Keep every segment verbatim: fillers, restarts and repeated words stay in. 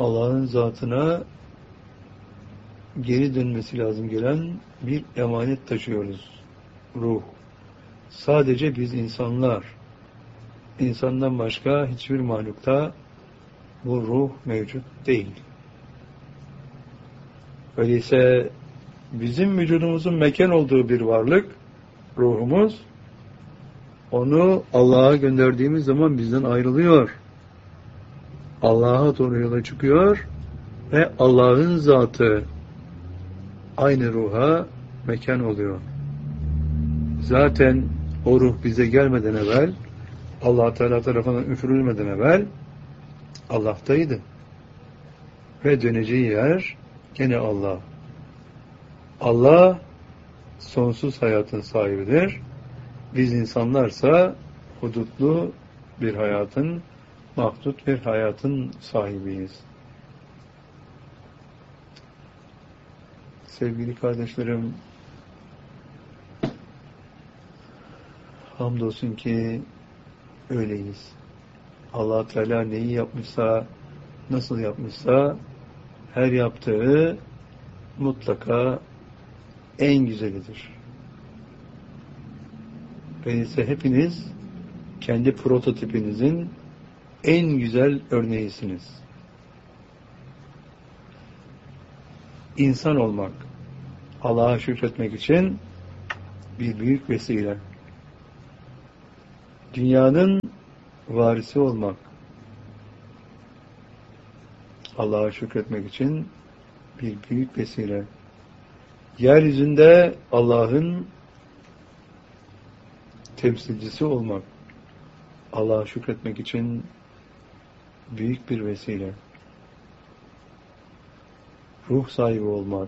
Allah'ın zatına geri dönmesi lazım gelen bir emanet taşıyoruz. Ruh. Sadece biz insanlar, insandan başka hiçbir mahlukta bu ruh mevcut değil. Öyleyse bizim vücudumuzun mekan olduğu bir varlık, ruhumuz, onu Allah'a gönderdiğimiz zaman bizden ayrılıyor. Allah'a doğru yola çıkıyor ve Allah'ın zatı aynı ruha mekan oluyor. Zaten o ruh bize gelmeden evvel, Allah Teala tarafından üfürülmeden evvel Allah'taydı. Ve döneceği yer gene Allah. Allah sonsuz hayatın sahibidir. Biz insanlarsa hudutlu bir hayatın, mahdut bir hayatın sahibiyiz. Sevgili kardeşlerim, hamdolsun ki öyleyiz. Allah Teala neyi yapmışsa, nasıl yapmışsa her yaptığı mutlaka en güzelidir. Öyleyse hepiniz kendi prototipinizin en güzel örneğisiniz. İnsan olmak, Allah'a şükretmek için bir büyük vesile. Dünyanın varisi olmak, Allah'a şükretmek için bir büyük vesile. Yeryüzünde Allah'ın temsilcisi olmak, Allah'a şükretmek için büyük bir vesile. Ruh sahibi olmak,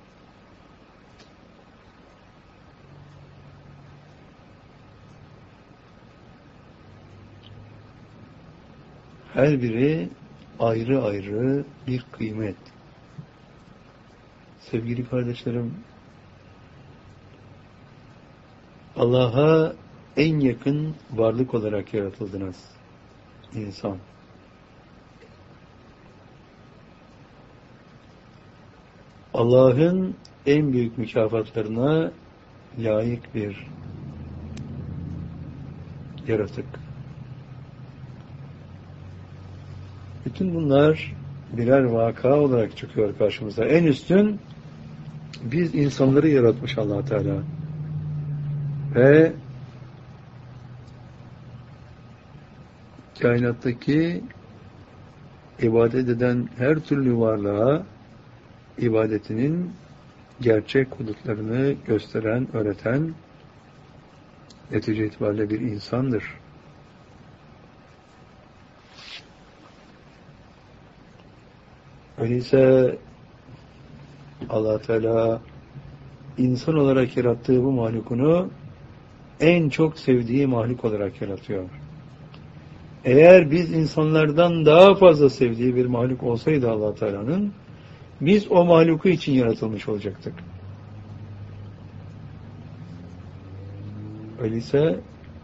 her biri ayrı ayrı bir kıymet. Sevgili kardeşlerim, Allah'a en yakın varlık olarak yaratıldınız. İnsan. Allah'ın en büyük mükafatlarına layık bir yaratık. Bütün bunlar birer vaka olarak çıkıyor karşımıza. En üstün biz insanları yaratmış Allah Teala. Ve kainattaki ibadet eden her türlü varlığa ibadetinin gerçek hudutlarını gösteren, öğreten netice itibariyle bir insandır. Öyleyse Allah Teala insan olarak yarattığı bu mahlukunu en çok sevdiği mahluk olarak yaratıyor. Eğer biz insanlardan daha fazla sevdiği bir mahluk olsaydı Allah Teala'nın, biz o mahluku için yaratılmış olacaktık. Öyleyse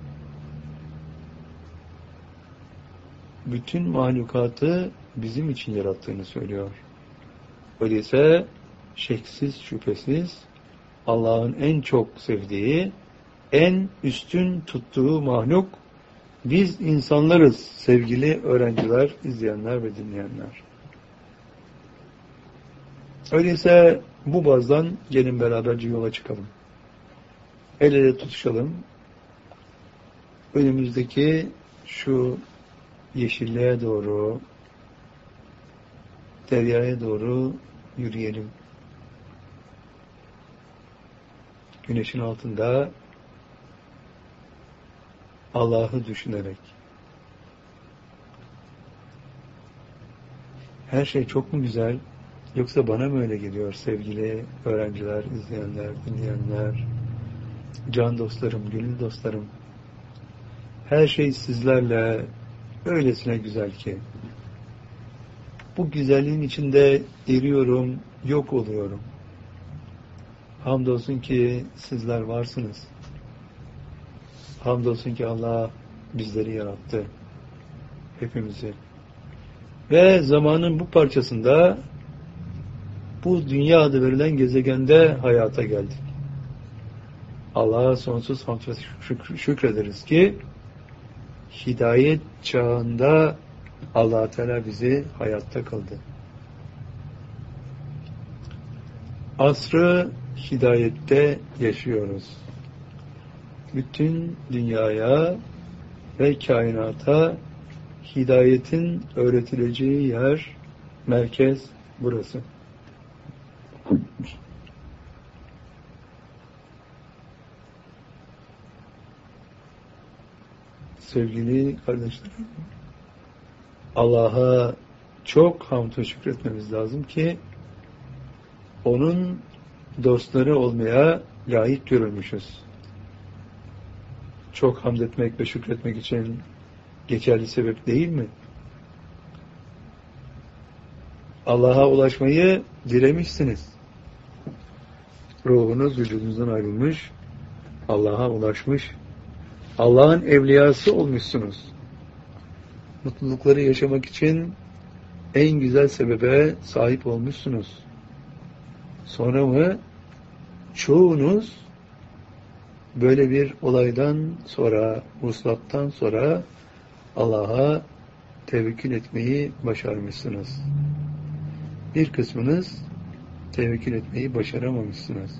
bütün mahlukatı bizim için yarattığını söylüyor. Öyleyse şeksiz şüphesiz Allah'ın en çok sevdiği, en üstün tuttuğu mahluk biz insanlarız sevgili öğrenciler, izleyenler ve dinleyenler. Öyleyse bu bazdan gelin beraberce yola çıkalım. El ele tutuşalım. Önümüzdeki şu yeşilliğe doğru, deryaya doğru yürüyelim. Güneşin altında Allah'ı düşünerek. Her şey çok mu güzel? Yoksa bana mı öyle geliyor sevgili öğrenciler, izleyenler, dinleyenler, can dostlarım, gönül dostlarım? Her şey sizlerle öylesine güzel ki. Bu güzelliğin içinde eriyorum, yok oluyorum. Hamdolsun ki sizler varsınız. Hamdolsun ki Allah bizleri yarattı. Hepimizi. Ve zamanın bu parçasında bu dünya adı verilen gezegende hayata geldik. Allah'a sonsuz hamd ve şükür, şükrederiz ki hidayet çağında Allah Teala bizi hayatta kıldı. Asrı hidayette yaşıyoruz. Bütün dünyaya ve kainata hidayetin öğretileceği yer, merkez burası. Sevgili kardeşlerim, Allah'a çok hamd ve şükretmemiz lazım ki onun dostları olmaya layık görülmüşüz. Çok hamd etmek ve şükretmek için geçerli sebep değil mi? Allah'a ulaşmayı dilemişsiniz. Ruhunuz vücudunuzdan ayrılmış, Allah'a ulaşmış, Allah'ın evliyası olmuşsunuz. Mutlulukları yaşamak için en güzel sebebe sahip olmuşsunuz. Sonra mı çoğunuz böyle bir olaydan sonra, vuslattan sonra Allah'a tevekkül etmeyi başarmışsınız. Bir kısmınız tevekkül etmeyi başaramamışsınız.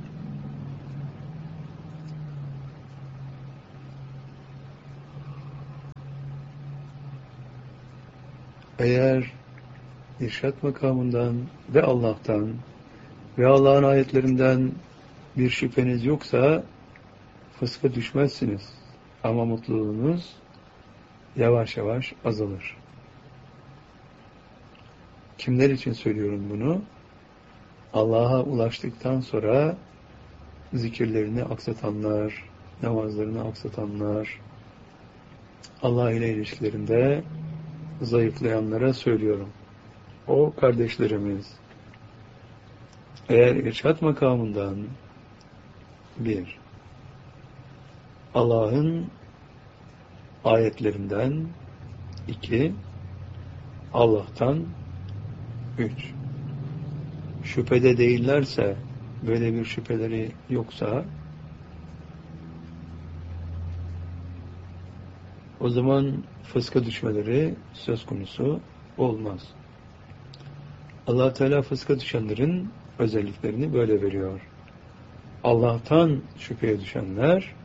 Eğer irşat makamından ve Allah'tan ve Allah'ın ayetlerinden bir şüpheniz yoksa fıska düşmezsiniz. Ama mutluluğunuz yavaş yavaş azalır. Kimler için söylüyorum bunu? Allah'a ulaştıktan sonra zikirlerini aksatanlar, namazlarını aksatanlar, Allah ile ilişkilerinde zayıflayanlara söylüyorum. O kardeşlerimiz eğer irşat makamından bir, Allah'ın ayetlerinden iki, Allah'tan üç, şüphede değillerse, böyle bir şüpheleri yoksa, o zaman fıska düşmeleri söz konusu olmaz. Allah Teala fıska düşenlerin özelliklerini böyle veriyor. Allah'tan şüpheye düşenler,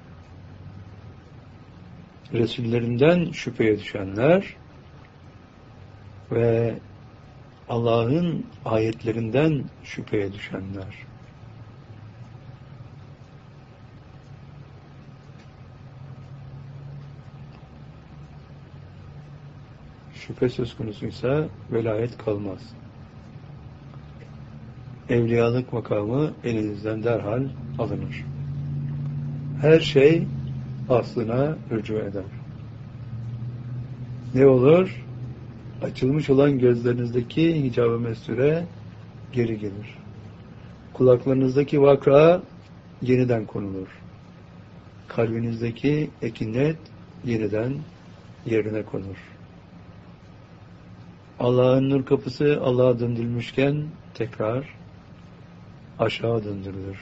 Resullerinden şüpheye düşenler ve Allah'ın ayetlerinden şüpheye düşenler. Şüphe söz konusuysa velayet kalmaz. Evliyalık makamı elinizden derhal alınır. Her şey aslına rücu eder. Ne olur? Açılmış olan gözlerinizdeki hicab-ı mesture geri gelir. Kulaklarınızdaki vakra yeniden konulur. Kalbinizdeki ekinet yeniden yerine konur. Allah'ın nur kapısı Allah'a döndürülmüşken tekrar aşağı döndürülür.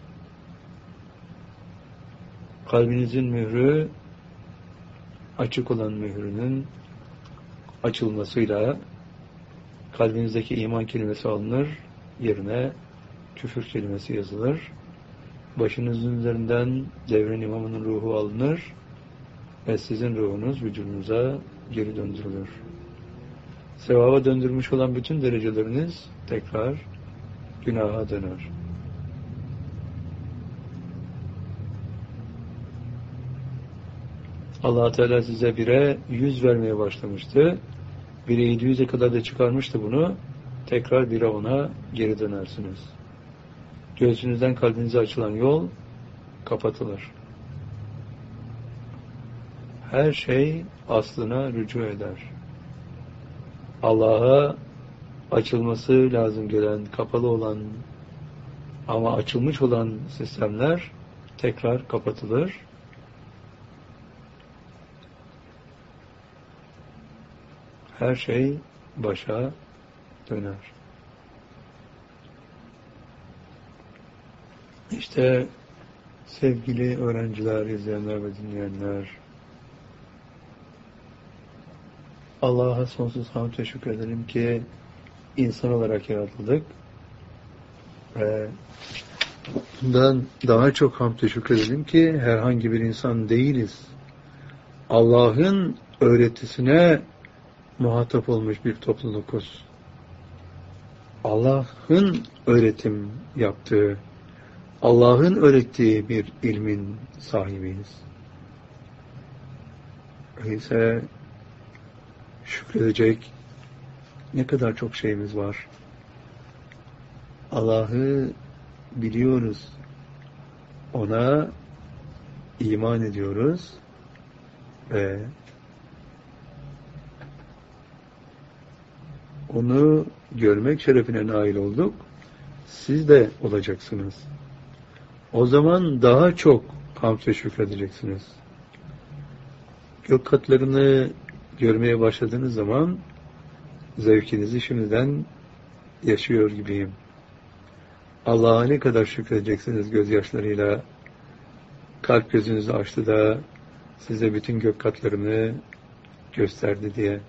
Kalbinizin mührü açık olan mührünün açılmasıyla kalbinizdeki iman kelimesi alınır, yerine küfür kelimesi yazılır. Başınızın üzerinden devrin imamının ruhu alınır ve sizin ruhunuz vücudunuza geri döndürülür. Sevaba döndürmüş olan bütün dereceleriniz tekrar günaha döner. Allah Teala size bire yüz vermeye başlamıştı. Bire yedi yüze kadar da çıkarmıştı bunu. Tekrar bire ona geri dönersiniz. Göğsünüzden kalbinize açılan yol kapatılır. Her şey aslına rücu eder. Allah'a açılması lazım gelen, kapalı olan ama açılmış olan sistemler tekrar kapatılır. Her şey başa döner. İşte sevgili öğrenciler, izleyenler ve dinleyenler, Allah'a sonsuz hamd ve şükredelim ki insan olarak yaratıldık ve bundan daha çok hamd ve şükredelim ki herhangi bir insan değiliz. Allah'ın öğretisine muhatap olmuş bir toplulukuz. Allah'ın öğretim yaptığı, Allah'ın öğrettiği bir ilmin sahibiyiz. Öyleyse şükredecek ne kadar çok şeyimiz var. Allah'ı biliyoruz. Ona iman ediyoruz ve onu görmek şerefine nail olduk. Siz de olacaksınız. O zaman daha çok hamd ve şükredeceksiniz. Gök katlarını görmeye başladığınız zaman zevkinizi şimdiden yaşıyor gibiyim. Allah'a ne kadar şükredeceksiniz gözyaşlarıyla. Kalp gözünüzü açtı da size bütün gök katlarını gösterdi diye.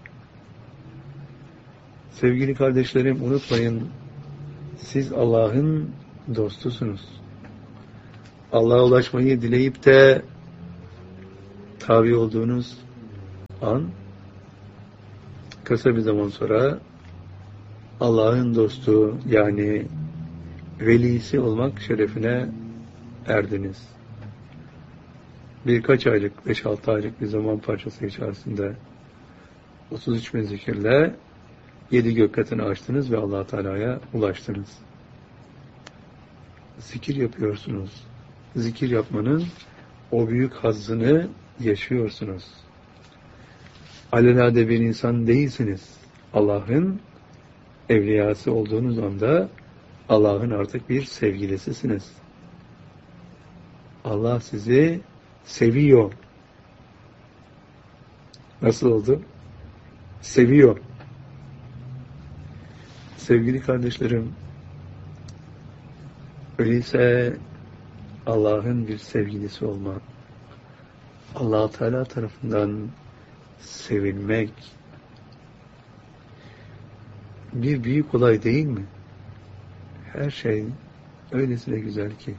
Sevgili kardeşlerim, unutmayın, siz Allah'ın dostusunuz. Allah'a ulaşmayı dileyip de tabi olduğunuz an, kısa bir zaman sonra Allah'ın dostu, yani velisi olmak şerefine erdiniz. Birkaç aylık, beş altı aylık bir zaman parçası içerisinde otuz üç bin zikirle yedi gök katını açtınız ve Allah Teala'ya ulaştınız. Zikir yapıyorsunuz. Zikir yapmanın o büyük hazzını yaşıyorsunuz. Alelade bir insan değilsiniz. Allah'ın evliyası olduğunuz anda Allah'ın artık bir sevgilisisiniz. Allah sizi seviyor. Nasıl oldu? Seviyor. Sevgili kardeşlerim, öyleyse Allah'ın bir sevgilisi olmak, Allah Teala tarafından sevilmek bir büyük olay değil mi? Her şey öylesine güzel ki.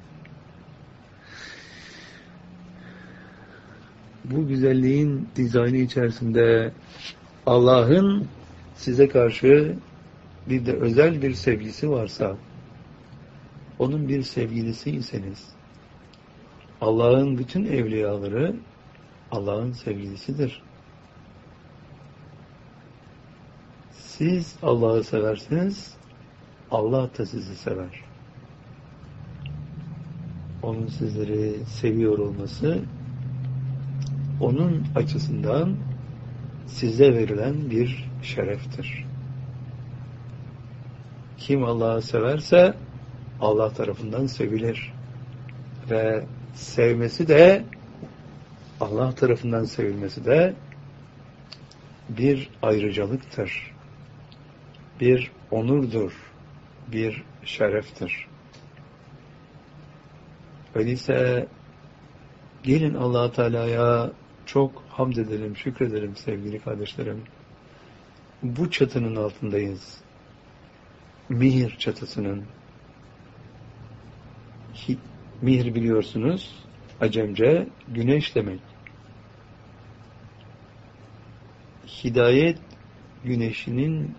Bu güzelliğin dizaynı içerisinde Allah'ın size karşı bir de özel bir sevgisi varsa, onun bir sevgilisiyseniz, Allah'ın bütün evliyaları Allah'ın sevgilisidir. Siz Allah'ı seversiniz, Allah da sizi sever. Onun sizleri seviyor olması, onun açısından size verilen bir şereftir. Kim Allah'ı severse Allah tarafından sevilir. Ve sevmesi de, Allah tarafından sevilmesi de bir ayrıcalıktır. Bir onurdur. Bir şereftir. Öyleyse gelin Allah Teala'ya çok hamd edelim, şükredelim sevgili kardeşlerim. Bu çatının altındayız. Mihir çatısının. Mihir biliyorsunuz, Acemce güneş demek. Hidayet güneşinin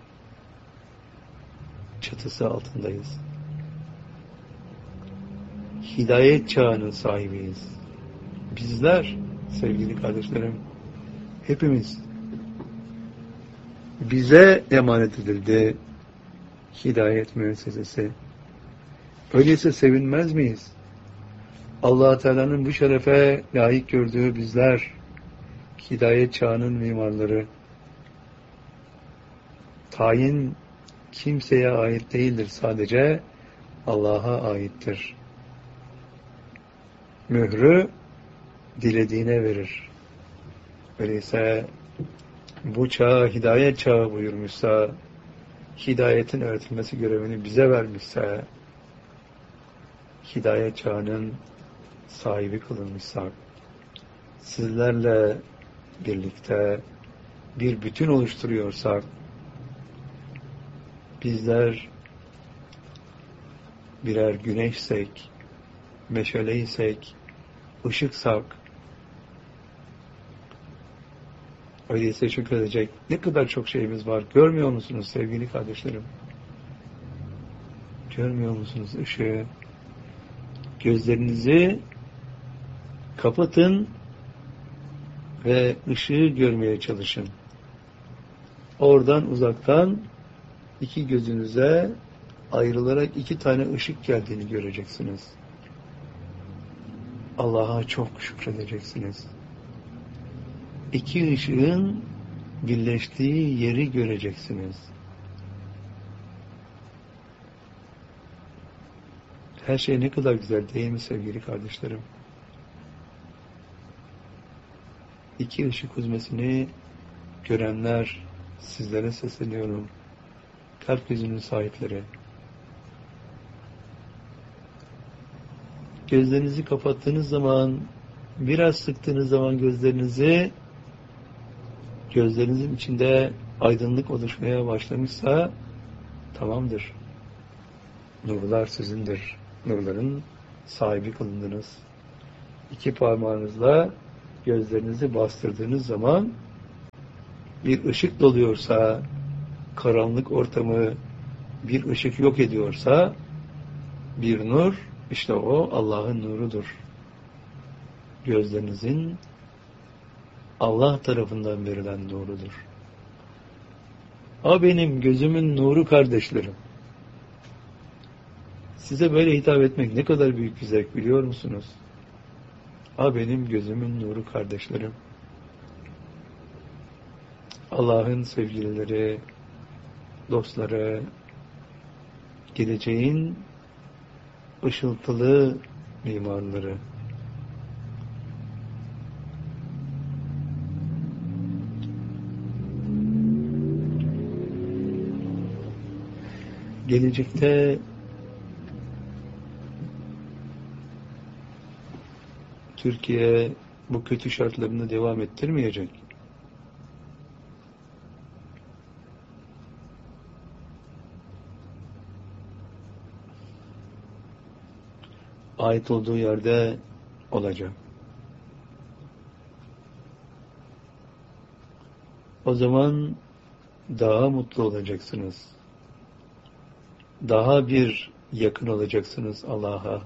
çatısı altındayız. Hidayet çağının sahibiyiz. Bizler, sevgili kardeşlerim, hepimiz bize emanet edildi hidayet müessesesi. Öyleyse sevinmez miyiz? Allah Teala'nın bu şerefe layık gördüğü bizler, hidayet çağının mimarları. Tayin kimseye ait değildir, sadece Allah'a aittir. Mührü dilediğine verir. Öyleyse bu çağa hidayet çağı buyurmuşsa, hidayetin öğretilmesi görevini bize vermişse, hidayet çağının sahibi kılınmışsak, sizlerle birlikte bir bütün oluşturuyorsak, bizler birer güneşsek, meşaleysek, ışıksak, öyleyse şükredecek ne kadar çok şeyimiz var. Görmüyor musunuz sevgili kardeşlerim? Görmüyor musunuz ışığı? Gözlerinizi kapatın ve ışığı görmeye çalışın. Oradan uzaktan iki gözünüze ayrılarak iki tane ışık geldiğini göreceksiniz. Allah'a çok şükredeceksiniz. İki ışığın birleştiği yeri göreceksiniz. Her şey ne kadar güzel değil mi sevgili kardeşlerim? İki ışık huzmesini görenler, sizlere sesleniyorum. Kalp gözünün sahipleri. Gözlerinizi kapattığınız zaman, biraz sıktığınız zaman gözlerinizi, gözlerinizin içinde aydınlık oluşmaya başlamışsa, tamamdır. Nurlar sizindir. Nurların sahibi kılındınız. İki parmağınızla gözlerinizi bastırdığınız zaman, bir ışık doluyorsa, karanlık ortamı bir ışık yok ediyorsa, bir nur, işte o Allah'ın nurudur. Gözlerinizin Allah tarafından verilen nurudur. O benim gözümün nuru kardeşlerim. Size böyle hitap etmek ne kadar büyük bir zevk biliyor musunuz? O benim gözümün nuru kardeşlerim. Allah'ın sevgilileri, dostları, geleceğin ışıltılı mimarları. Gelecekte Türkiye bu kötü şartlarını devam ettirmeyecek. Ait olduğu yerde olacak. O zaman daha mutlu olacaksınız. Daha bir yakın olacaksınız Allah'a.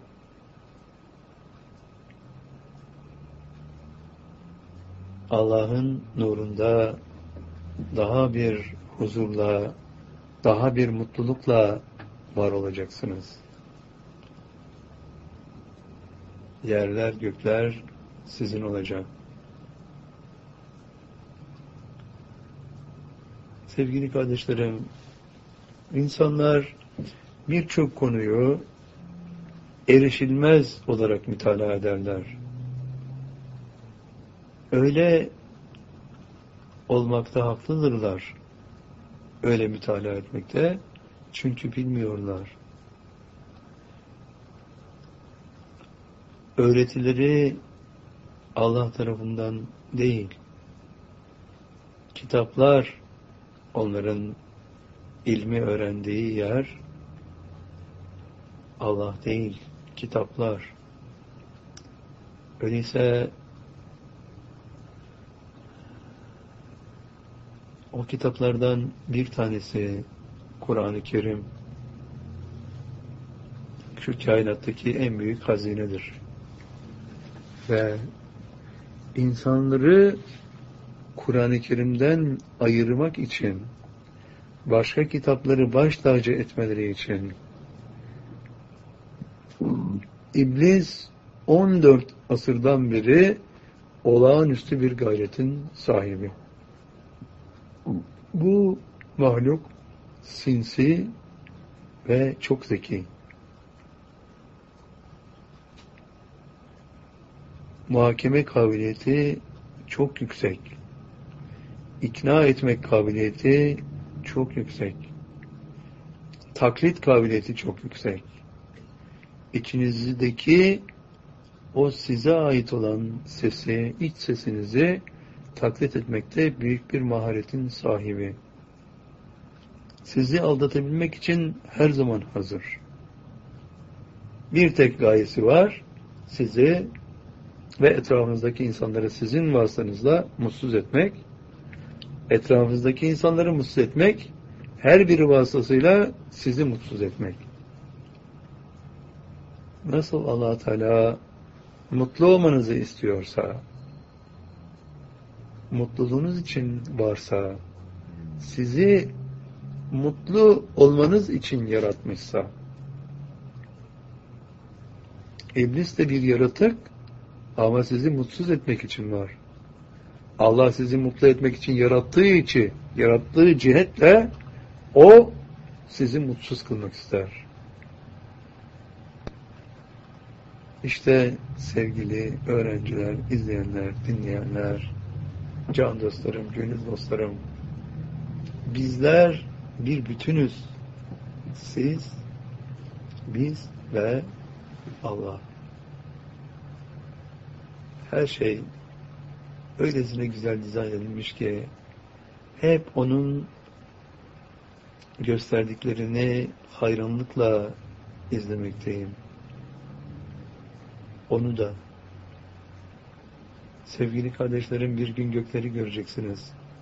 Allah'ın nurunda daha bir huzurla, daha bir mutlulukla var olacaksınız. Yerler, gökler sizin olacak. Sevgili kardeşlerim, insanlar birçok konuyu erişilmez olarak mütalaa ederler. Öyle olmakta haklıdırlar. Öyle mütalaa etmekte. Çünkü bilmiyorlar. Öğretileri Allah tarafından değil. Kitaplar onların ilmi öğrendiği yer Allah değil, kitaplar. Öyleyse o kitaplardan bir tanesi Kur'an-ı Kerim, şu kainattaki en büyük hazinedir. Ve insanları Kur'an-ı Kerim'den ayırmak için, başka kitapları baş tacı etmeleri için İblis on dört asırdan beri olağanüstü bir gayretin sahibi. Bu mahluk sinsi ve çok zeki. Muhakeme kabiliyeti çok yüksek. ikna etmek kabiliyeti çok yüksek. Taklit kabiliyeti çok yüksek. İçinizdeki o size ait olan sesi, iç sesinizi taklit etmekte büyük bir maharetin sahibi. Sizi aldatabilmek için her zaman hazır. Bir tek gayesi var, sizi ve etrafınızdaki insanları sizin vasıtanızla mutsuz etmek. Etrafınızdaki insanları mutsuz etmek, her biri vasıtasıyla sizi mutsuz etmek. Nasıl Allah Teala mutlu olmanızı istiyorsa, mutluluğunuz için varsa, sizi mutlu olmanız için yaratmışsa, İblis de bir yaratık ama sizi mutsuz etmek için var. Allah sizi mutlu etmek için yarattığı için, yarattığı cihetle o sizi mutsuz kılmak ister. İşte sevgili öğrenciler, izleyenler, dinleyenler, can dostlarım, gönül dostlarım, bizler bir bütünüz. Siz, biz ve Allah. Her şey öylesine güzel dizayn edilmiş ki hep onun gösterdiklerini hayranlıkla izlemekteyim. Onu da sevgili kardeşlerim, bir gün gökleri göreceksiniz.